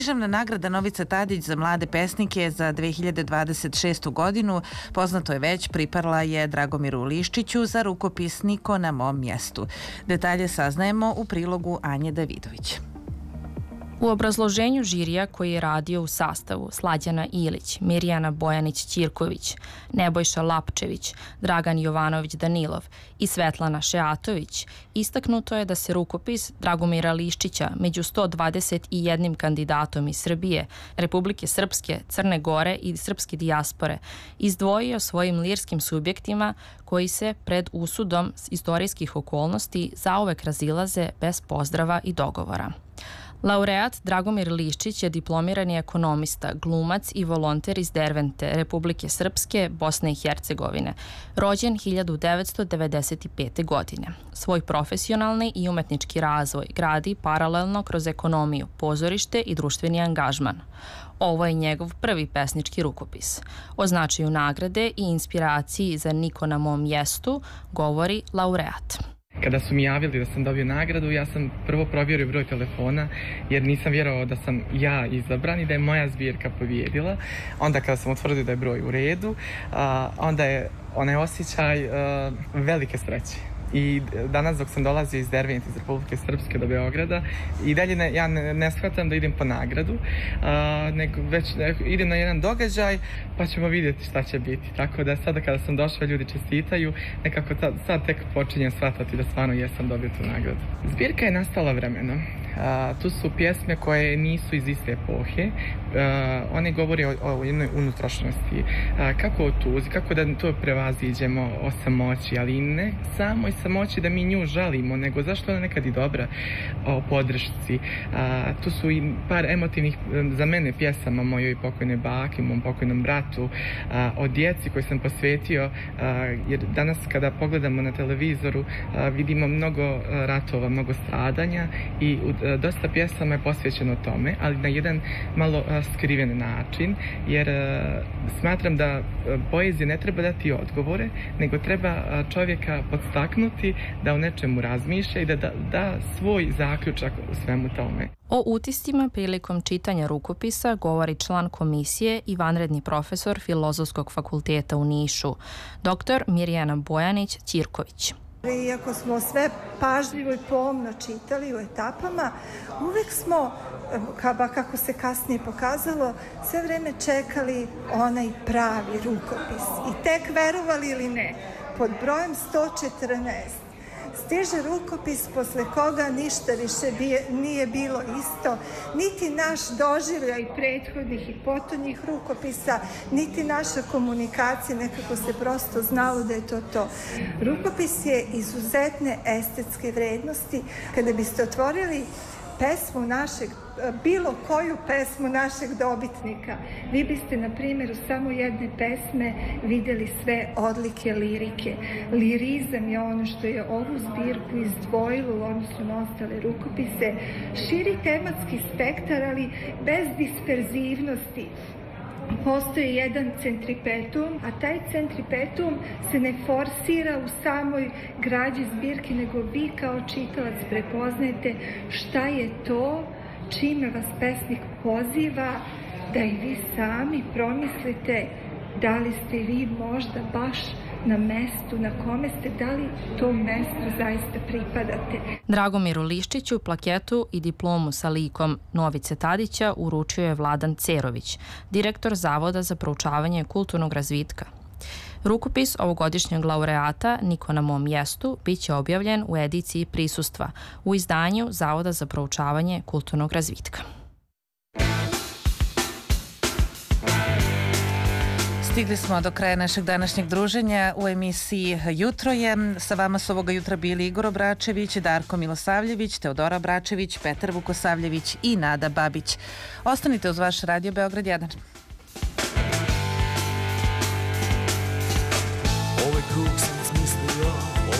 Državna nagrada Novice Tadić za mlade pesnike za 2026. godinu poznato je već priparla je Dragomiru Liščiću za rukopis Niko na mom mjestu. Detalje saznajemo u prilogu Anje Davidović. U obrazloženju žirija koji je radio u sastavu Slađana Ilić, Mirjana Bojanić-Ćirković, Nebojša Lapčević, Dragan Jovanović-Danilov i Svetlana Šeatović, istaknuto je da se rukopis Dragomira Liščića među 121 kandidatom iz Srbije, Republike Srpske, Crne Gore i srpske dijaspore izdvojio svojim lirskim subjektima koji se pred usudom istorijskih okolnosti zauvek razilaze bez pozdrava i dogovora. Laureat Dragomir Liščić je diplomirani ekonomista, glumac i volonter iz Dervente, Republike Srpske, Bosne i Hercegovine, rođen 1995. godine. Svoj profesionalni i umetnički razvoj gradi paralelno kroz ekonomiju, pozorište i društveni angažman. Ovo je njegov prvi pesnički rukopis. O značaju nagrade i inspiraciji za Niko na mom mjestu govori laureat. Kada su mi javili da sam dobio nagradu, ja sam prvo provjerio broj telefona jer nisam vjerovao da sam ja izabran i da je moja zbirka pobijedila. Onda kada sam utvrdio da je broj u redu, onda je onaj osjećaj velike sreće. I danas dok sam dolazio iz Dervente, iz Republike Srpske do Beograda, i dalje ja ne shvatam da idem po nagradu, nego već idem na jedan događaj pa ćemo vidjeti šta će biti. Tako da sada kada sam došao, ljudi čestitaju, nekako sad tek počinjem shvatati da stvarno jesam dobio tu nagradu. Zbirka je nastala vremenom. Tu su pjesme koje nisu iz iste epohe. One govori o jednoj unutrašnjosti, kako o tuzi, kako da to prevaziđemo, o samoći, ali ne samo i samoći da mi nju žalimo, nego zašto ona nekad i dobra, o podršci. Tu su i par emotivnih za mene pjesama, mojoj pokojnoj baki, mom pokojnom bratu, o djeci koji sam posvetio, jer danas kada pogledamo na televizoru vidimo mnogo ratova, mnogo stradanja i dosta pjesama je posvećeno tome, ali na jedan malo skriven način, jer smatram da poezija ne treba dati odgovore, nego treba čovjeka podstaknuti da o nečemu razmišlja i da da svoj zaključak u svemu tome. O utiscima prilikom čitanja rukopisa govori član komisije i vanredni profesor Filozofskog fakulteta u Nišu, dr. Mirjana Bojanić-Ćirković. Iako smo sve pažljivo i pomno čitali u etapama, uvek smo, kako se kasnije pokazalo, sve vreme čekali onaj pravi rukopis. I tek, verovali ili ne, pod brojem 114 stiže rukopis posle koga ništa više nije bilo isto, niti naš doživljaj prethodnih i potonjih rukopisa, niti naša komunikacija, nekako se prosto znalo da je to. Rukopis je izuzetne estetske vrednosti. Kada biste otvorili pesmu bilo koju pesmu našeg dobitnika, vi biste, na primjer, u samo jedne pesme vidjeli sve odlike lirike. Lirizam je ono što je ovu zbirku izdvojilo u odnosu na ostale rukopise. Širi tematski spektar, ali bez disperzivnosti. Postoji jedan centripetum, a taj centripetum se ne forsira u samoj građi zbirke, nego vi kao čitalac prepoznajete šta je to čime vas pesnik poziva, da i vi sami promislite da li ste vi možda baš na mestu na kome ste, da li tom mestu zaista pripadate. Dragomiru Liščiću plaketu i diplomu sa likom Novice Tadića uručio je Vladan Cerović, direktor Zavoda za proučavanje kulturnog razvitka. Rukopis ovogodišnjeg laureata Niko na mom mjestu biće objavljen u ediciji Prisustva u izdanju Zavoda za proučavanje kulturnog razvitka. Stigli smo do kraja našeg današnjeg druženja u emisiji Jutro je. Sa vama su ovoga jutra bili Igor Obračević, Darko Milosavljević, Teodora Obračević, Petar Vukosavljević i Nada Babić. Ostanite uz vaš Radio Beograd 1. Ovaj krug sam